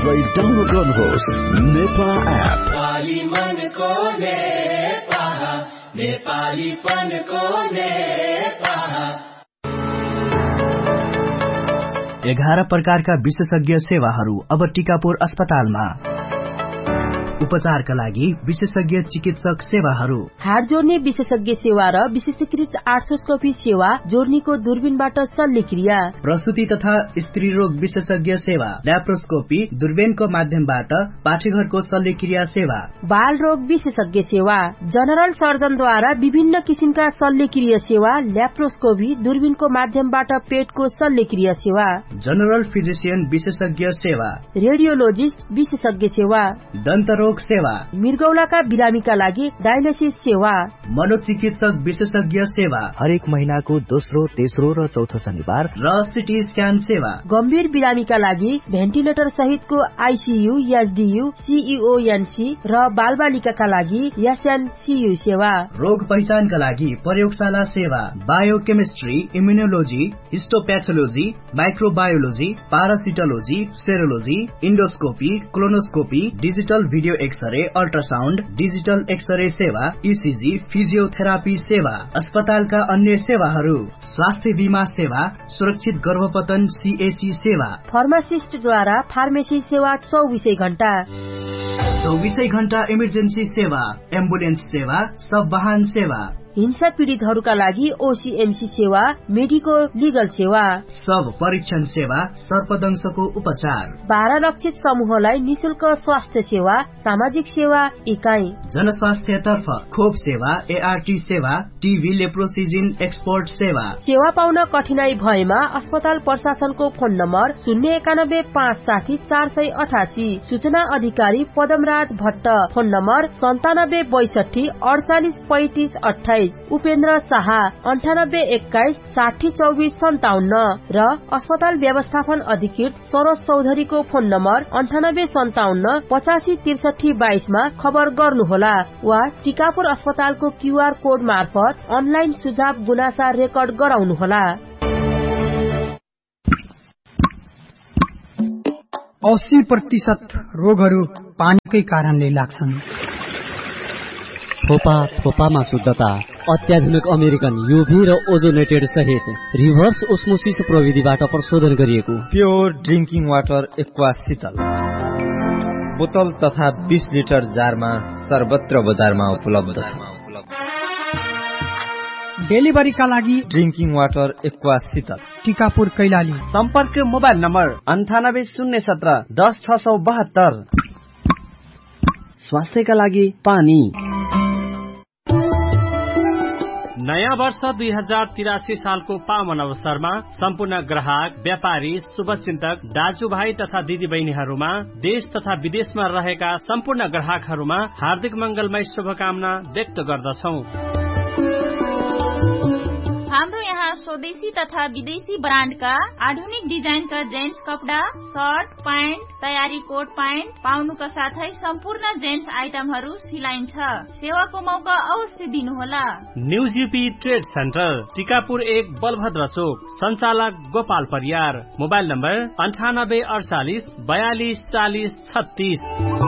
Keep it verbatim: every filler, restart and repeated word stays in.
आजै डाउनलोड गर्नुहोस् नेपा एप। नेपाली मनको नेपा, नेपालीपनको नेपा। एघार प्रकारका विशेषज्ञ सेवाहरू अब टिकापुर अस्पतालमा। उपचारका लागि विशेषज्ञ चिकित्सक सेवाहरू, हाड जोड्ने विशेषज्ञ सेवा र विशेषीकृत आर्थ्रोस्कोपी सेवा, जोर्नीको दूरबीनबाट शल्यक्रिया, प्रसुति तथा स्त्री रोग विशेषज्ञ सेवा, ल्याप्रोस्कोपी दूरबीनको माध्यमबाट पाठेघरको शल्यक्रिया सेवा, बाल रोग विशेषज्ञ सेवा, जनरल सर्जनद्वारा विभिन्न किसिमका शल्यक्रिया सेवा, ल्याप्रोस्कोपी दूरबीनको माध्यमबाट पेटको शल्यक्रिया सेवा, जनरल फिजिशियन विशेषज्ञ सेवा, रेडियोलोजिस्ट विशेषज्ञ सेवा, दन्तरोग सेवा, मृगौलाका बिरामीका लागि डायलिसिस सेवा, मनोचिकित्सक विशेषज्ञ सेवा, हरेक महिनाको दोस्रो, तेस्रो र चौथो शनिबार, र सिटी स्क्यान सेवा, गम्भीर बिरामीका लागि भेन्टिलेटर सहितको आइसियू, एसडियू, सीईओएनसी र बालबालिकाका लागि एसएनसीयू सेवा, रोग पहिचानका लागि प्रयोगशाला सेवा, biochemistry, immunology, हिस्टोप्याथोलोजी, microbiology, पारासिटोलोजी, सेरोलोजी, endoscopy, colonoscopy, digital video x-ray, ultrasound, digital x-ray सेवा, इसिजी, फिजियोथेरापी सेवा, अस्पतालका अन्य सेवाहरू, स्वास्थ्य बीमा सेवा, सुरक्षित गर्भपतन सीएसी सेवा, फार्मासिस्टद्वारा फार्मेसी सेवा चौबीसै घण्टा, चौबीसै घण्टा इमर्जेन्सी सेवा, एम्बुलेन्स सेवा, सब वाहन सेवा, हिंसा पीडितहरूका लागि ओसीएमसी सेवा, मेडिकल लिगल सेवा, सब परीक्षण सेवा, सर्पदंशको उपचार, बाह्र लक्षित समूहलाई निशुल्क स्वास्थ्य सेवा, सामाजिक सेवा इकाइ, जनस्वास्थ्य तर्फ खोप सेवा, एआरटी सेवा, टीबी लेप्रोसिजिन एक्सपोर्ट सेवा। सेवा पाउन कठिनाई भएमा अस्पताल प्रशासनको फोन नम्बर शून्य एकानब्बे पाँच साठी चार सय अठासी, सूचना अधिकारी पदमराज भट्ट, फोन नम्बर सन्तानब्बे बैसठी अडचालिस पैंतिस अठाइस, उपेन्द्र शाह अन्ठानब्बे एक्काइस साठी चौबिस सन्ताउन्न र अस्पताल व्यवस्थापन अधिकृत सरोज चौधरीको फोन नम्बर अन्ठानब्बे सन्ताउन्न पचासी त्रिसठी बाइसमा खबर गर्नुहोला वा टिकापुर अस्पतालको क्यूआर कोड मार्फत अनलाइन सुझाव गुनासा रेकर्ड गराउनुहोला। अस्सी प्रतिशत रोगहरू पानीकै कारणले लाग्छन्। थोपा थोपामा शुद्धता, अत्याधुनिक अमेरिकन युभी र ओजोनेटेड सहित रिभर्स ओस्मोसिस प्रविधिबाट प्रशोधन गरिएको प्योर ड्रिंकिङ वाटर एक्वा शीतल, बोतल तथा बीस लिटर जारमा सर्वत्र बजारमा उपलब्ध छ। डेलिभरीका लागि ड्रिंकिङ वाटर एक्वा शीतल, टिकापुर कैलाली। सम्पर्क मोबाइल नम्बर अन्ठानब्बे शून्य सत्र दस छ सौ बहत्तर। स्वास्थ्यका लागि पानी। नयाँ वर्ष दुई हजार तिरासी सालको पावन अवसरमा सम्पूर्ण ग्राहक, व्यापारी, शुभचिन्तक, दाजुभाइ तथा दिदी बहिनीहरूमा, देश तथा विदेशमा रहेका सम्पूर्ण ग्राहकहरूमा हार्दिक मंगलमय शुभकामना व्यक्त गर्दछौ। हाम्रो यहाँ स्वदेशी तथा विदेशी ब्रान्डका आधुनिक डिजाइनका जेन्ट्स कपडा, सर्ट, प्यान्ट, तयारी कोट प्यान्ट पाउनुका साथै सम्पूर्ण जेन्ट्स आइटमहरू सिलाइन्छ। सेवाको मौका अवश्य दिनुहोला। News UP trade centre, Tikapur एक, बलभद्र चोक, सञ्चालक गोपाल परियार। मोबाइल नम्बर अन्ठानब्बे अडचालिस बयालिस चालिस छत्तीस।